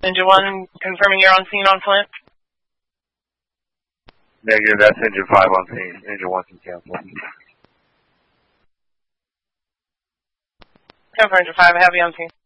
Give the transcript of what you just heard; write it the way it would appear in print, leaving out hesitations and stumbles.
Ninja 1, confirming you're on scene on Flint. Negative, that's Ninja 5 on scene. Ninja 1 can cancel. Confirm Ninja 5, I have you on scene.